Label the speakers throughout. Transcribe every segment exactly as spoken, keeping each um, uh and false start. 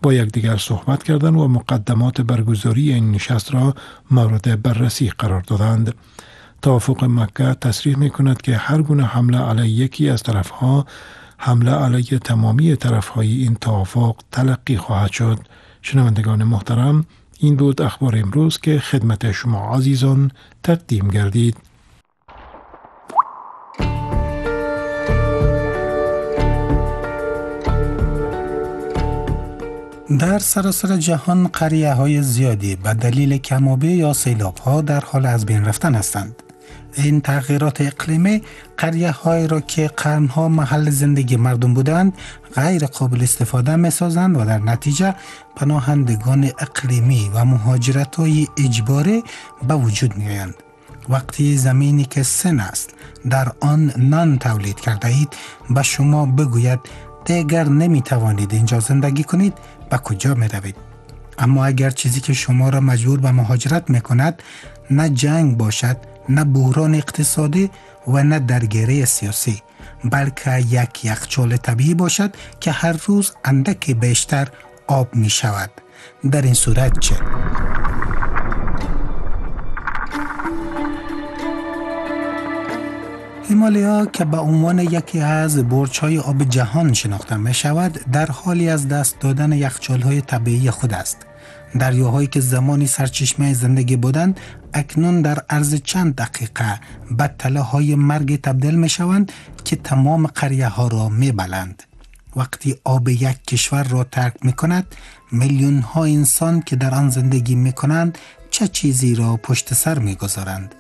Speaker 1: با یکدیگر صحبت کردند و مقدمات برگزاری این نشست را مورد بررسی قرار دادند. توافق مکه تصریح می کند که هر گونه حمله علیه یکی از طرفها حمله علیه تمامی طرفهای این توافق تلقی خواهد شد. شنوندگان محترم، این بود اخبار امروز که خدمت شما عزیزان تقدیم گردید.
Speaker 2: در سراسر جهان قریه های زیادی به دلیل کم‌آبی یا سیلاب ها در حال از بین رفتن هستند. این تغییرات اقلیمی قریه های را که قرنها محل زندگی مردم بودند غیر قابل استفاده می سازند و در نتیجه پناهندگان اقلیمی و مهاجرت های اجباری به وجود می آیند. وقتی زمینی که سه نسل در آن نان تولید کرده اید به شما بگوید دیگر نمی توانید اینجا زندگی کنید، به کجا می روید؟ اما اگر چیزی که شما را مجبور به مهاجرت می کند نه جنگ باشد، نه بحران اقتصادی و نه درگیری سیاسی، بلکه یک یخچال طبیعی باشد که هر روز اندکی بیشتر آب می شود، در این صورت چه؟ هیمالیا که به عنوان یکی از برج‌های آب جهان شناخته می شود، در حالی از دست دادن یخچال‌های طبیعی خود است. دریاهایی که زمانی سرچشمه زندگی بودند، اکنون در عرض چند دقیقه به تله‌های مرگ تبدیل می شوند که تمام قریه ها را می بلند. وقتی آب یک کشور را ترک می کند، میلیون ها انسان که در آن زندگی می کنند چه چیزی را پشت سر می گذارند؟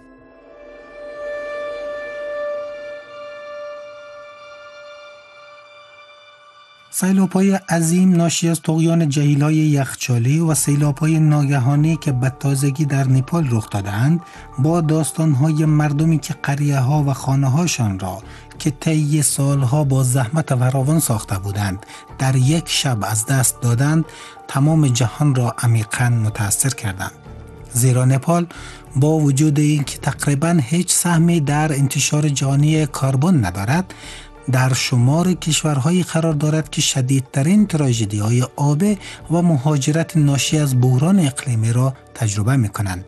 Speaker 2: سیلاب‌های عظیم ناشی از طغیان جهیل‌های یخچالی و سیلاب‌های ناگهانی که به تازگی در نپال رخ دادند با داستان‌های مردمی که قریه‌ها و خانه‌هاشان را که طی سالها با زحمت فراوان ساخته بودند در یک شب از دست دادند، تمام جهان را عمیقاً متاثر کردند. زیرا نپال با وجود اینکه تقریباً هیچ سهمی در انتشار جهانی کربن ندارد، در شمار کشورهایی قرار دارد که شدیدترین تراژدی‌های آبی و مهاجرت ناشی از بحران اقلیمی را تجربه می‌کنند.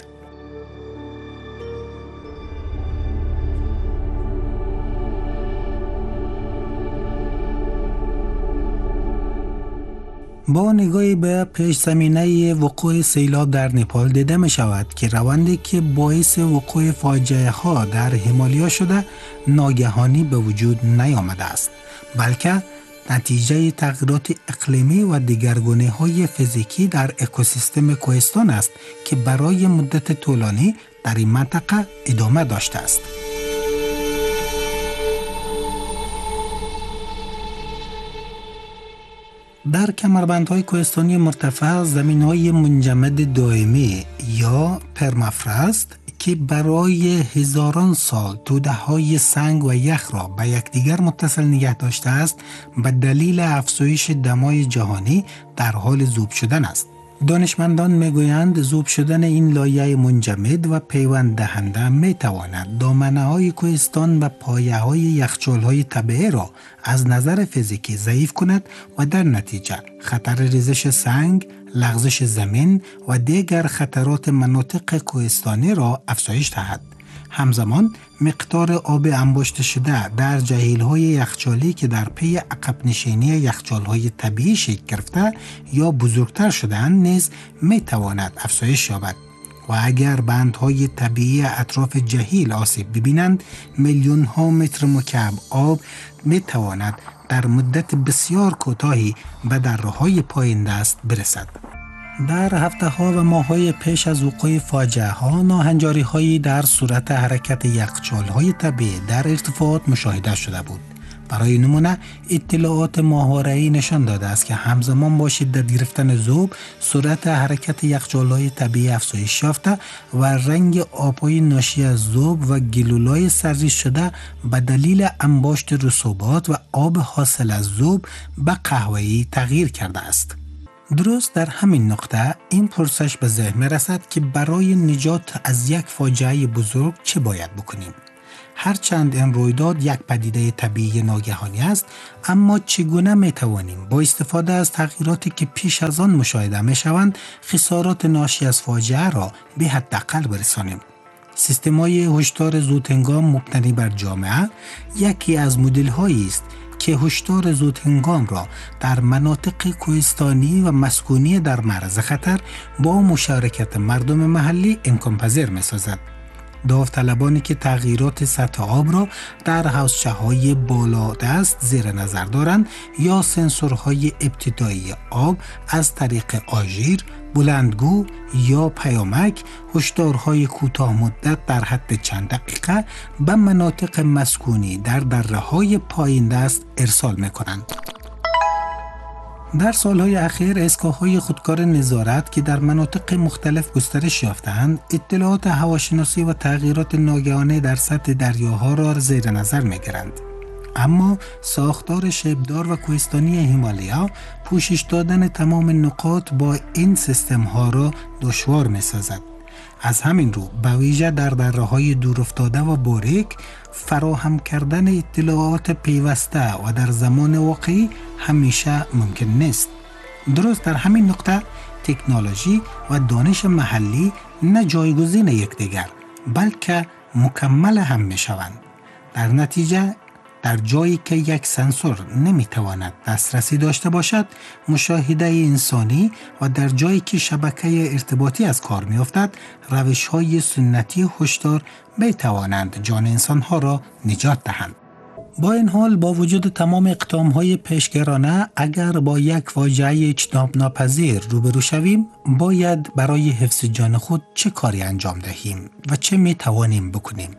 Speaker 2: با نگاهی به پیش زمینه وقوع سیلاب در نپال دیده می شود که روندی که باعث وقوع فاجعه ها در هیمالیا شده ناگهانی به وجود نیامده است، بلکه نتیجه تغییرات اقلیمی و دگرگونی های فیزیکی در اکوسیستم کوهستان است که برای مدت طولانی در این منطقه ادامه داشته است. در کمربندهای کوهستانی مرتفع زمین‌های منجمد دائمی یا پرمافراست که برای هزاران سال توده‌های سنگ و یخ را به یکدیگر متصل نگه داشته است، به دلیل افزایش دمای جهانی در حال ذوب شدن است. دانشمندان میگویند ذوب شدن این لایه منجمد و پیوند دهنده میتواند دامنه های کوهستان و پایه های یخچال های طبیعی را از نظر فیزیکی ضعیف کند و در نتیجه خطر ریزش سنگ، لغزش زمین و دیگر خطرات مناطق کوهستانی را افزایش دهد. همزمان مقدار آب انباشته شده در جهیل‌های یخچالی که در پی عقب نشینی یخچال‌های طبیعی شکل گرفته یا بزرگتر شده‌اند نیز می‌تواند افزایش یابد و اگر بندهای طبیعی اطراف جهیل آسیب ببینند، میلیون‌ها متر مکعب آب می‌تواند در مدت بسیار کوتاهی به دره‌های پایین دست برسد. در هفته ها و ماه های پیش از وقوع فاجعه ها، ناهنجاری هایی در صورت حرکت یخچال های طبیعی در ارتفاعات مشاهده شده بود. برای نمونه اطلاعات ماهواره‌ای نشان داده است که همزمان با شدت گرفتن ذوب، سرعت حرکت یخچال های طبیعی افزایش یافته و رنگ آب‌های ناشی از ذوب و گلوله‌های سرریز شده به دلیل انباشت رسوبات و آب حاصل از ذوب به قهوه‌ای تغییر کرده است. درست در همین نقطه این پرسش به ذهن می رسد که برای نجات از یک فاجعه بزرگ چه باید بکنیم؟ هرچند این رویداد یک پدیده طبیعی ناگهانی است، اما چگونه می توانیم با استفاده از تغییراتی که پیش از آن مشاهده می شوند خسارات ناشی از فاجعه را به حداقل برسانیم؟ سیستم‌های هشدار زودهنگام مبتنی بر جامعه یکی از مدل‌هایی است که هشدار زودهنگام را در مناطق کوهستانی و مسکونی در معرض خطر با مشارکت مردم محلی امکان پذیر می‌سازد. داوطلبانی که تغییرات سطح آب را در حوضچه‌های بالادست زیر نظر دارند یا سنسورهای ابتدایی آب از طریق آژیر، بلندگو یا پیامک هشدارهای کوتاه مدت در حد چند دقیقه به مناطق مسکونی در دره‌های پایین دست ارسال می‌کنند. در سالهای اخیر ایستگاه‌های خودکار نظارت که در مناطق مختلف گسترش یافته‌اند، اطلاعات هواشناسی و تغییرات ناگهانه در سطح دریاها را زیر نظر می‌گیرند. اما ساختار شبدار و کوهستانی هیمالیا پوشش دادن تمام نقاط با این سیستم‌ها را دشوار می‌سازد. از همین رو به ویژه در دره‌های دورافتاده و باریک فراهم کردن اطلاعات پیوسته و در زمان واقعی همیشه ممکن نیست. درست در همین نقطه تکنولوژی و دانش محلی نه جایگزین یکدیگر بلکه مکمل هم می‌شوند. در نتیجه در جایی که یک سنسور نمیتواند دسترسی داشته باشد، مشاهده انسانی و در جایی که شبکه ارتباطی از کار میافتد، روش‌های سنتی هشدار میتوانند جان انسان‌ها را نجات دهند. با این حال با وجود تمام اقدام‌های پیشگرانه، اگر با یک فاجعه اجتناب ناپذیر روبرو شویم، باید برای حفظ جان خود چه کاری انجام دهیم و چه میتوانیم بکنیم؟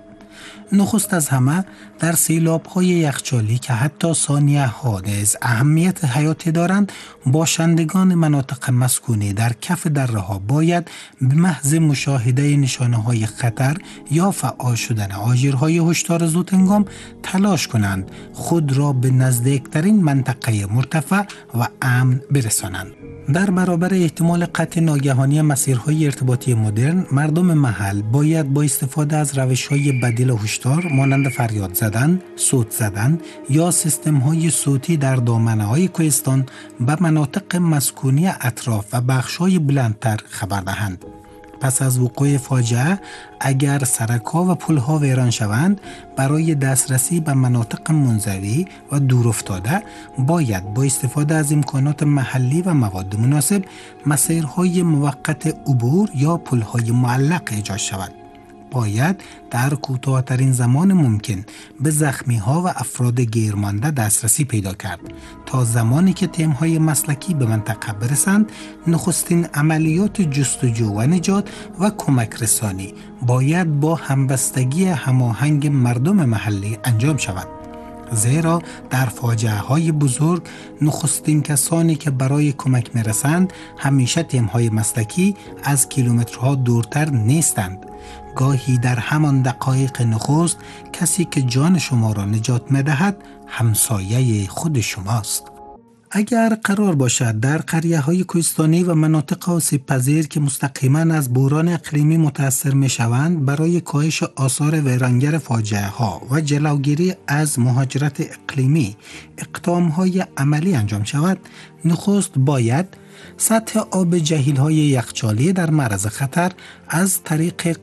Speaker 2: نخست از همه در سیلاب‌های یخچالی که حتی ثانیه ها نیز اهمیت حیاتی دارند، باشندگان مناطق مسکونی در کف دره‌ها باید به محض مشاهده نشانه‌های خطر یا فعال شدن آژیرهای هشدار زودهنگام تلاش کنند خود را به نزدیکترین منطقه مرتفع و امن برسانند. در برابر احتمال قطع ناگهانی مسیرهای ارتباطی مدرن، مردم محل باید با استفاده از روش‌های بدیل هشدار مانند فریاد زدن، صوت زدن یا سیستم‌های صوتی در دامنه‌های کوهستان به مناطق مسکونی اطراف و بخش‌های بلندتر خبر دهند. پس از وقوع فاجعه، اگر سرک‌ها و پل‌ها ویران شوند، برای دسترسی به مناطق منزوی و دورافتاده باید با استفاده از امکانات محلی و مواد مناسب مسیرهای موقت عبور یا پل‌های معلق ایجاد شود. باید در کوتاه‌ترین زمان ممکن به زخمی‌ها و افراد گیرمانده دسترسی پیدا کرد. تا زمانی که تیم‌های مسلکی به منطقه برسند، نخستین عملیات جستجو و نجات و کمک رسانی باید با همبستگی هماهنگ مردم محلی انجام شود. زیرا در فاجعه‌های بزرگ نخستین کسانی که برای کمک می‌رسند همیشه تیم‌های مسلکی از کیلومترها دورتر نیستند. گاهی در همان دقایق نخست کسی که جان شما را نجات می‌دهد همسایه خود شماست. اگر قرار باشد در قریه‌های کوهستانی و مناطق آسیب‌پذیر که مستقیما از بحران اقلیمی متاثر می‌شوند، برای کاهش آثار ویرانگر فاجعه‌ها و جلوگیری از مهاجرت اقلیمی اقدام‌های عملی انجام شود، نخست باید سطح آب جهیل‌های یخچالی در معرض خطر از طریق